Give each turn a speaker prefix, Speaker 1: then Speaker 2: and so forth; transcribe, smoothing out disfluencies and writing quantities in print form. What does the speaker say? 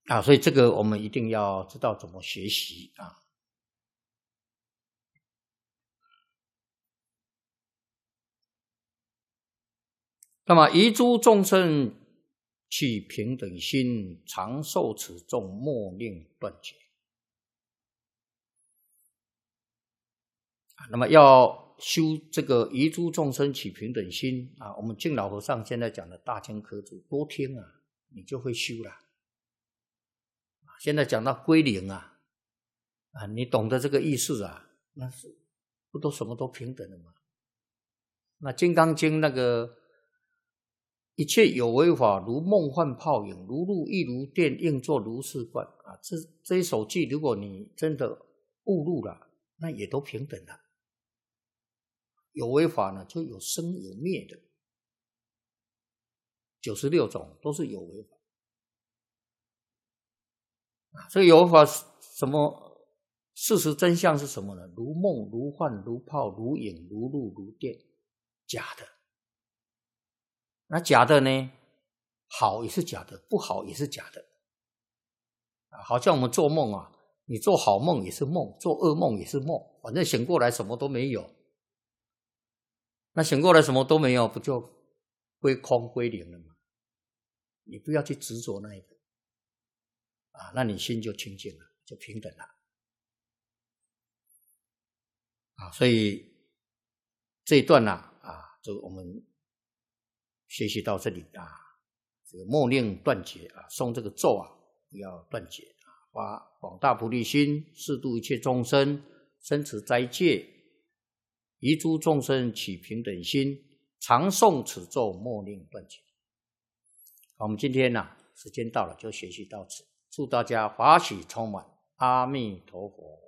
Speaker 1: 所以这个我们一定要知道怎么学习啊。那么遗诸众生起平等心，常受此众，莫令断绝。那么要修这个遗诸众生起平等心我们净老和尚现在讲的大千科祖，多听你就会修了。现在讲到归零你懂得这个意思那是不都什么都平等的吗？那《金刚经》那个一切有为法，如梦幻泡影，如露亦如电，应作如是观这一首偈，如果你真的悟入了，那也都平等了。有为法呢，就有生有灭的，96种都是有为法。所以有为法什么事实真相是什么呢？如梦如幻如泡如影如露如电，假的。那假的呢，好也是假的，不好也是假的。好像我们做梦你做好梦也是梦，做噩梦也是梦，反正醒过来什么都没有。那醒过来什么都没有，不就归空归零了吗？你不要去执着那一个那你心就清净了，就平等了所以这一段就我们学习到这里这个莫令断绝诵这个咒不要断绝发广大菩提心，示度一切众生，生持斋戒，遗诸众生起平等心，常诵此咒，莫令断绝。我们今天时间到了，就学习到此，祝大家法喜充满，阿弥陀佛。